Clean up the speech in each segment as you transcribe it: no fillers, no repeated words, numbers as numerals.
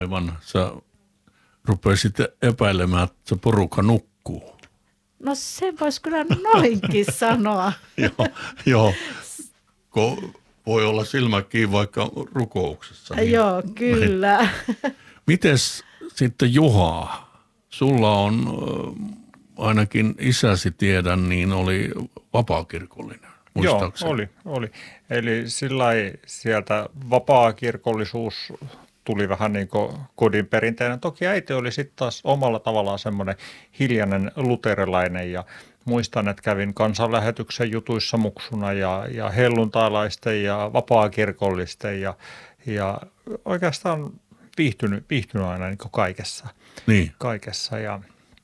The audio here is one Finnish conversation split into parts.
Aivan, sä rupesit epäilemään, että se porukka nukkuu. No se voisi kyllä noinkin sanoa. Joo. Voi olla silmä kiinni vaikka rukouksessa. Niin. Joo, kyllä. Mites sitten Juha? Sulla on, ainakin isäsi tiedän, niin oli vapaakirkollinen. Joo, oli. Eli sillai sieltä vapaakirkollisuus tuli vähän niin kuin kodin perinteinen. Toki äiti oli sitten taas omalla tavallaan semmoinen hiljainen luterilainen ja muistan, että kävin kansanlähetyksen jutuissa muksuna ja helluntailaisten ja vapaakirkollisten ja oikeastaan viihtynyt aina niin kuin kaikessa. Niin. Kaikessa ja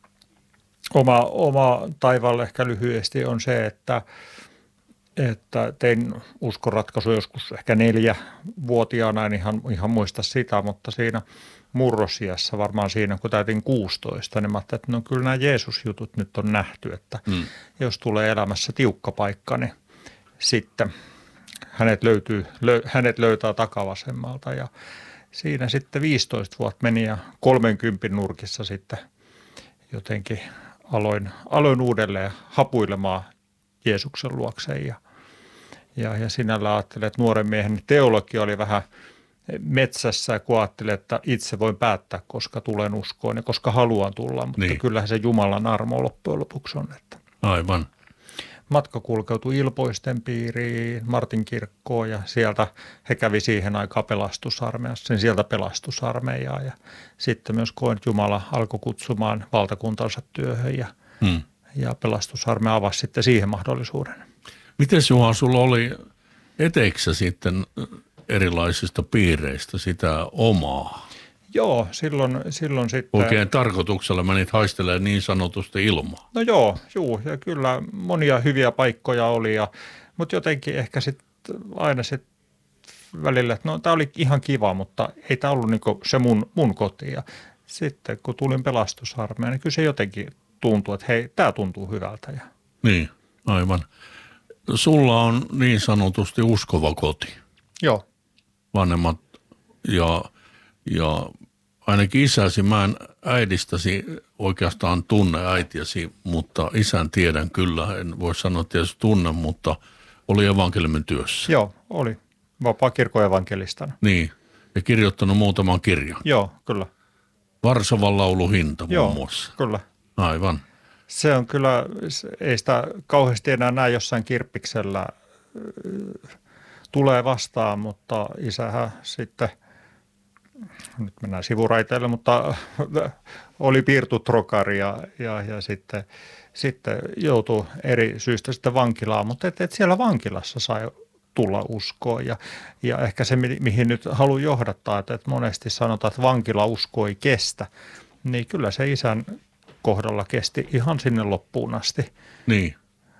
oma taivaalla ehkä lyhyesti on se, että tein uskonratkaisu joskus ehkä 4-vuotiaana, en ihan muista sitä, mutta siinä murrosiässä varmaan siinä, kun täytin 16, niin mä ajattelin, että no kyllä nämä Jeesus-jutut nyt on nähty, että jos tulee elämässä tiukka paikka, niin sitten hänet löytää takavasemmalta ja siinä sitten 15 vuotta meni ja 30 nurkissa sitten jotenkin aloin uudelleen hapuilemaan Jeesuksen luokseen ja sinällä ajattelin, että nuoren miehen teologia oli vähän metsässä, kun ajattelin, että itse voin päättää, koska tulen uskoon ja koska haluan tulla, mutta niin. Kyllähän se Jumalan armo loppujen lopuksi on. Että Aivan. Matka kulkeutui Ilpoisten piiriin, Martin kirkkoon ja sieltä he kävi siihen aikaan pelastusarmeijassa, niin sieltä pelastusarmeijaa ja sitten myös koen, että Jumala alkoi kutsumaan valtakuntansa työhön ja pelastusarmeija avasi sitten siihen mahdollisuuden. Miten Juha, sulla oli eteiksä sitten erilaisista piireistä sitä omaa? Joo, silloin sitten. Oikein tarkoituksella menit haistelemaan niin sanotusti ilmaa. No joo, ja kyllä monia hyviä paikkoja oli, mutta jotenkin ehkä sitten aina sitten välillä, että no tämä oli ihan kiva, mutta ei tämä ollut niinku se mun koti. Ja sitten kun tulin pelastusarmeijaan, niin kyllä se jotenkin tuntui, että hei, tämä tuntuu hyvältä. Niin, aivan. Sulla on niin sanotusti uskova koti. Joo. Vanhemmat ja ainakin isäsi, mä en äidistäsi oikeastaan tunne äitiäsi, mutta isän tiedän kyllä, en voi sanoa tietysti tunne, mutta oli evankeliumin työssä. Joo, oli. Vapaakirkon evankelistana. Niin, ja kirjoittanut muutaman kirjan. Joo, kyllä. Varsovan lauluhinta muun muassa. Kyllä. Aivan. Se on kyllä, ei sitä kauheasti enää näe jossain kirppiksellä tulee vastaan, mutta isähän sitten, nyt mennään sivuraiteille, mutta oli piirtutrokari ja sitten joutui eri syystä sitten vankilaan, mutta et siellä vankilassa sai tulla uskoon ja ehkä se, mihin nyt haluan johdattaa, että monesti sanotaan, että vankilausko ei kestä, niin kyllä se isän kohdalla kesti ihan sinne loppuun asti. Niin.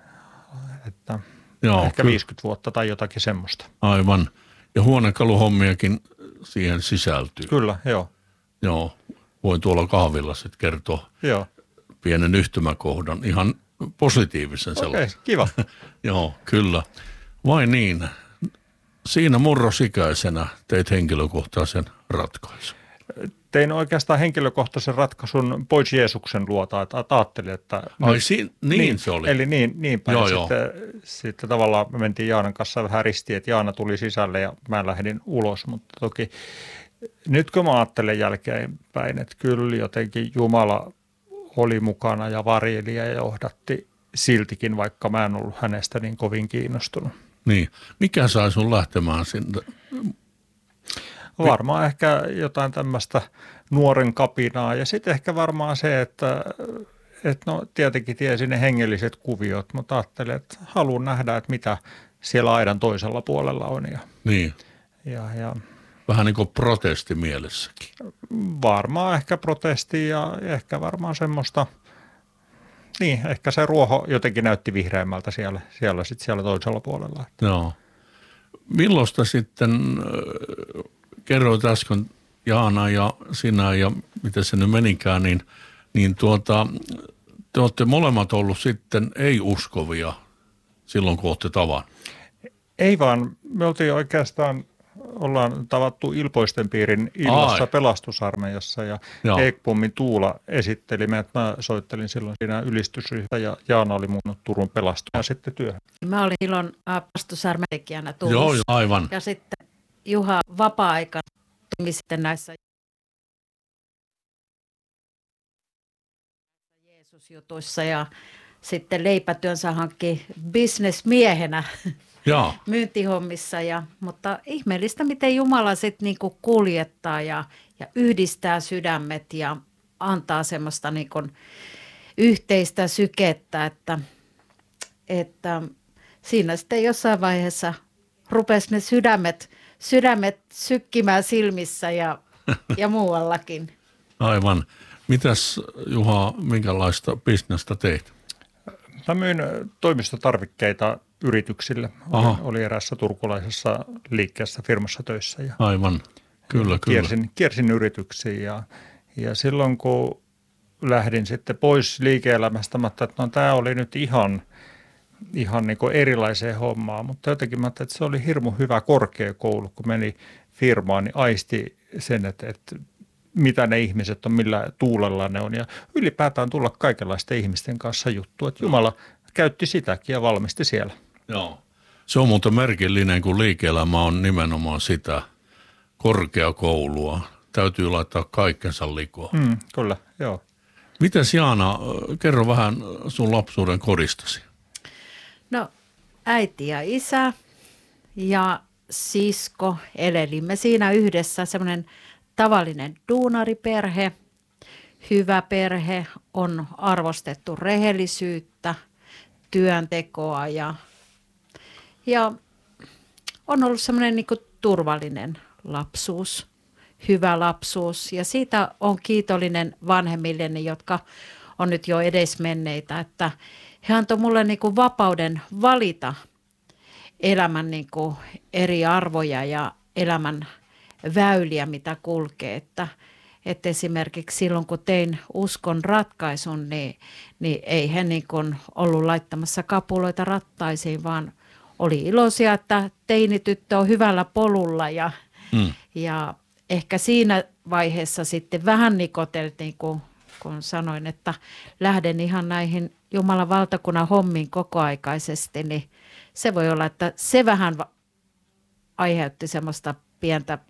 Että joo, ehkä 50 vuotta tai jotakin semmoista. Aivan. Ja huonekaluhommiakin siihen sisältyy. Kyllä, joo. Joo, voin tuolla kahvilla sitten kertoa pienen yhtymäkohdan, ihan positiivisen sellaisen. Okei, kiva. Joo, kyllä. Vai niin, siinä murrosikäisenä teit henkilökohtaisen ratkaisun. Tein oikeastaan henkilökohtaisen ratkaisun pois Jeesuksen luota, että ajattelin, että niin se oli. Eli niin päin. Sitten tavallaan me mentiin Jaanan kanssa vähän ristiin, että Jaana tuli sisälle ja mä lähdin ulos, mutta toki nyt kun mä ajattelen jälkeenpäin, että kyllä jotenkin Jumala oli mukana ja varjeli ja johdatti siltikin, vaikka mä en ollut hänestä niin kovin kiinnostunut. Niin. Mikä sai sun lähtemään sinne? Varmaan ehkä jotain tämmöistä nuoren kapinaa ja sitten ehkä varmaan se, että no tietenkin tiesin ne hengelliset kuviot, mutta ajattelin, että haluan nähdä, että mitä siellä aidan toisella puolella on. Niin. Ja vähän niin kuin protesti mielessäkin. Varmaan ehkä protesti ja ehkä varmaan semmoista, niin ehkä se ruoho jotenkin näytti vihreämmältä siellä toisella puolella. Joo. Milloista sitten kerroit äsken Jaana ja sinä ja miten se nyt menikään, niin te olette molemmat ollut sitten ei-uskovia silloin, kun olette tavannut. Ei vaan, me oltiin oikeastaan ollaan tavattu Ilpoisten piirin illassa pelastusarmeijassa ja Ekbommin Tuula esitteli meidät. Mä soittelin silloin siinä ylistysryhmä ja Jaana oli mun Turun pelastuja sitten työhön. Mä olin silloin pelastusarmeijan tekijänä Turussa. Joo, aivan. Ja sitten Juha vapaa-aikana toimi sitten näissä Jeesus-jutuissa ja sitten leipätyönsä hankki bisnesmiehenä myyntihommissa. Mutta ihmeellistä, miten Jumala sitten niinku kuljettaa ja yhdistää sydämet ja antaa semmoista niinku yhteistä sykettä, että siinä sitten jossain vaiheessa rupesi ne sydämet sykkimään silmissä ja muuallakin. Aivan. Mitäs Juha, minkälaista bisnestä teit? Mä myin toimistotarvikkeita yrityksille. Oli eräässä turkulaisessa liikkeessä firmassa töissä. Ja aivan, kyllä. Kiersin yrityksiin ja silloin kun lähdin sitten pois liike-elämästä, mä ajattelin, että tämä oli nyt ihan niin kuin erilaiseen hommaan, mutta jotenkin mä ajattelin, että se oli hirmu hyvä korkeakoulu, kun meni firmaan, niin aisti sen, että mitä ne ihmiset on, millä tuulella ne on ja ylipäätään tulla kaikenlaisten ihmisten kanssa juttua, että Jumala käytti sitäkin ja valmisti siellä. Joo. Se on muuten merkillinen, kun liike-elämä on nimenomaan sitä korkeakoulua. Täytyy laittaa kaikkensa likoon. Kyllä, joo. Mites Jaana, kerro vähän sun lapsuuden kodistasi. No äiti ja isä ja sisko elelimme siinä yhdessä, semmoinen tavallinen duunariperhe, hyvä perhe, on arvostettu rehellisyyttä, työntekoa ja on ollut semmoinen niin kuin turvallinen lapsuus, hyvä lapsuus. Ja siitä on kiitollinen vanhemmilleni, jotka on nyt jo edesmenneitä, että he antoivat mulle niin kuin vapauden valita elämän niin kuin eri arvoja ja elämän väyliä, mitä kulkee. Että esimerkiksi silloin, kun tein uskon ratkaisun, niin ei he niin kuin ollut laittamassa kapuloita rattaisiin, vaan oli iloisia, että teinityttö on hyvällä polulla. Ja ehkä siinä vaiheessa sitten vähän nikoteltiin, kun sanoin, että lähden ihan näihin Jumalan valtakunnan hommiin kokoaikaisesti, niin se voi olla, että se vähän aiheutti semmoista pientä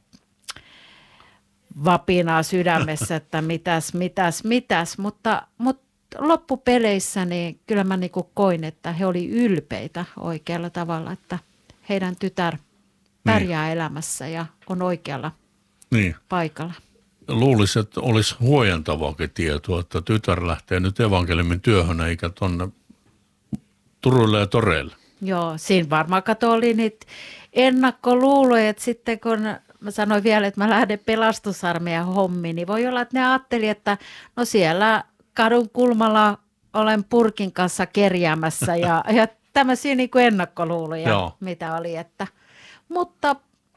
vapinaa sydämessä, että mitäs, mutta loppupeleissä niin kyllä mä niinku koin, että he oli ylpeitä oikealla tavalla, että heidän tytär pärjää elämässä ja on oikealla paikalla. Luulisin, että olisi huojentavaakin tietoa, että tytär lähtee nyt evankeliumin työhön eikä tuonne Turuille ja toreille. Joo, siinä varmaan oli niitä ennakkoluuloja, että sitten kun mä sanoin vielä, että mä lähden pelastusarmeijan hommiin, niin voi olla, että ne ajatteli, että no siellä kadun kulmalla olen purkin kanssa kerjäämässä ja tämmöisiä niin kuin ennakkoluuloja, mitä oli. Mutta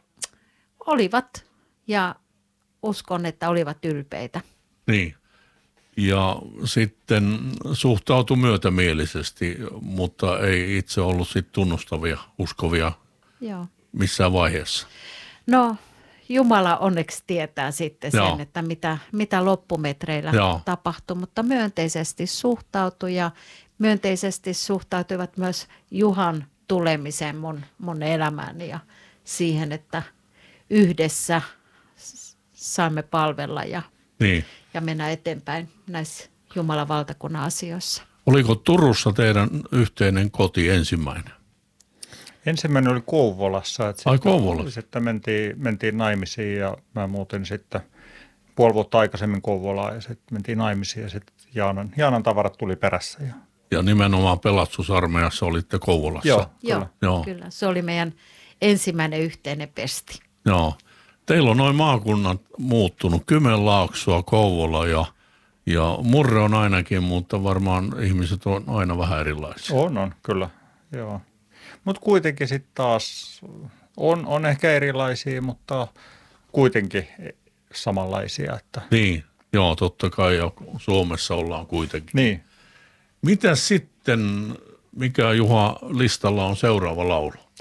olivat ja uskon, että olivat ylpeitä. Niin. Ja sitten suhtautui myötämielisesti, mutta ei itse ollut sit tunnustavia, uskovia missään vaiheessa. No, Jumala onneksi tietää sitten sen, että mitä loppumetreillä tapahtui, mutta myönteisesti suhtautui ja myönteisesti suhtautuivat myös Juhan tulemiseen mun elämääni ja siihen, että yhdessä saimme palvella ja mennä eteenpäin näissä Jumalan valtakunnan asioissa. Oliko Turussa teidän yhteinen koti ensimmäinen? Ensimmäinen oli Kouvolassa. Kouvolassa? Sitten mentiin naimisiin ja mä muutin sitten puoli vuotta aikaisemmin Kouvolaan ja sitten mentiin naimisiin ja sitten Jaanan tavarat tuli perässä. Ja nimenomaan pelastusarmeijassa olitte Kouvolassa? Joo, kyllä. Se oli meidän ensimmäinen yhteinen pesti. Joo. Teillä on noin maakunnat muuttunut, Kymenlaaksoa, Kouvola ja Murre on ainakin, mutta varmaan ihmiset on aina vähän erilaisia. On, kyllä, joo. Mutta kuitenkin sitten taas on ehkä erilaisia, mutta kuitenkin samanlaisia. Että. Niin, joo, totta kai ja Suomessa ollaan kuitenkin. Niin. Mitä sitten, mikä Juha listalla on seuraava laulu?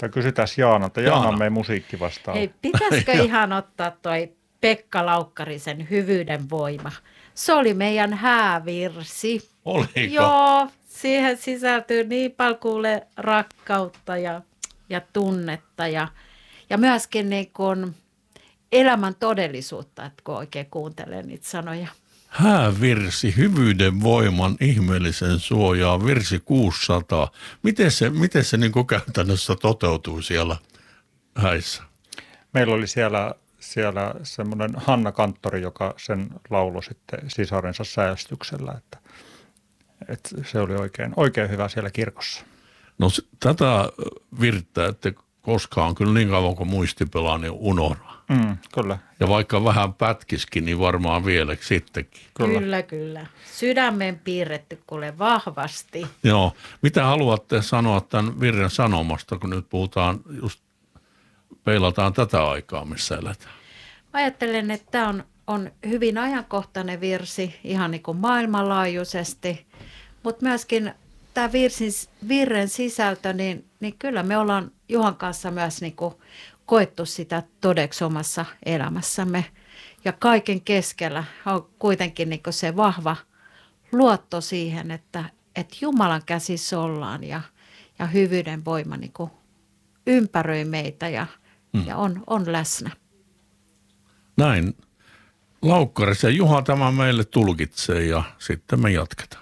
Tai kysytään Jaanalta. Jaana on meidän musiikki vastaan. Hei, pitäisikö ihan ottaa toi Pekka Laukkarisen Hyvyyden voima? Se oli meidän häävirsi. Oliko? Joo, siihen sisältyy niin paljon kuule rakkautta ja tunnetta ja myöskin niin kuin elämän todellisuutta, että kun oikein kuuntelee niitä sanoja. Häävirsi, Hyvyyden voiman ihmeellisen suojaa, virsi 600. Miten se niin kuin käytännössä toteutuu siellä häissä? Meillä oli siellä semmoinen Hanna Kanttori, joka sen lauloi sitten sisarensa säästyksellä, että se oli oikein hyvä siellä kirkossa. No tätä virttä, että koskaan kyllä niin kauan kuin muisti pelaa, niin unohda. Kyllä. Ja vaikka vähän pätkiskin, niin varmaan vielä sittenkin. Kyllä. Sydämen piirretty kuule vahvasti. Joo. Mitä haluatte sanoa tämän virren sanomasta, kun nyt puhutaan, just peilataan tätä aikaa, missä eletään? Ajattelen, että tämä on hyvin ajankohtainen virsi ihan niin kuin maailmanlaajuisesti, mutta myöskin tämä virren sisältö, niin kyllä me ollaan Juhan kanssa myös niin kuin koettu sitä todeksi omassa elämässämme. Ja kaiken keskellä on kuitenkin niin kuin se vahva luotto siihen, että Jumalan käsissä ollaan ja hyvyyden voima niin kuin ympäröi meitä ja on läsnä. Näin. Laukkarisen Juha tämä meille tulkitsee ja sitten me jatketaan.